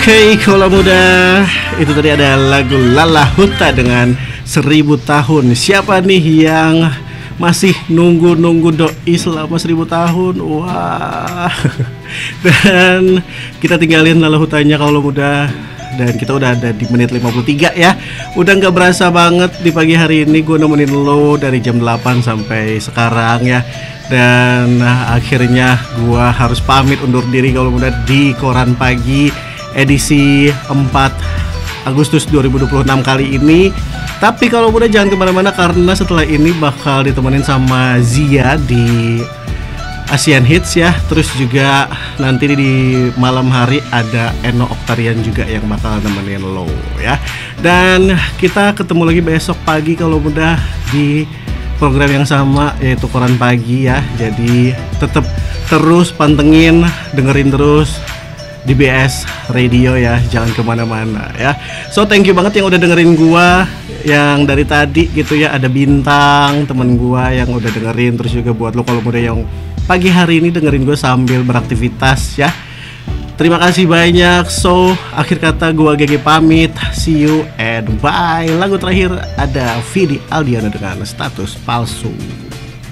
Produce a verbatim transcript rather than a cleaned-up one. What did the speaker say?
Oke, Kaula Muda, itu tadi ada lagu Lala Huta dengan Seribu Tahun. Siapa nih yang masih nunggu-nunggu doi selama seribu tahun? Wah. Dan kita tinggalin Lala Hutanya, Kaula Muda. Dan kita udah ada di menit lima puluh tiga ya. Udah gak berasa banget di pagi hari ini gue nemenin lo dari jam delapan sampai sekarang ya. Dan nah, akhirnya gue harus pamit undur diri, Kaula Muda, di Koran Pagi edisi empat Agustus dua ribu dua puluh enam kali ini. Tapi kalau udah jangan kemana-mana, karena setelah ini bakal ditemenin sama Zia di Asian Hits ya. Terus juga nanti di malam hari ada Eno Oktarian juga yang bakal nemenin lo ya. Dan kita ketemu lagi besok pagi kalau udah di program yang sama, yaitu Koran Pagi ya. Jadi tetap terus pantengin, dengerin terus di B S Radio ya, jangan kemana-mana ya. So thank you banget yang udah dengerin gua yang dari tadi gitu ya. Ada Bintang, temen gua yang udah dengerin. Terus juga buat lo kalau muda yang pagi hari ini dengerin gua sambil beraktivitas ya, terima kasih banyak. So akhir kata gua G G pamit, see you and bye. Lagu terakhir ada Vidi Aldiano dengan Status Palsu.